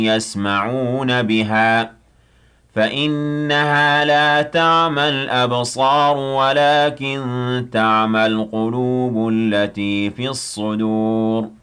يسمعون بها فإنها لا تعمى الأبصار ولكن تعمى القلوب التي في الصدور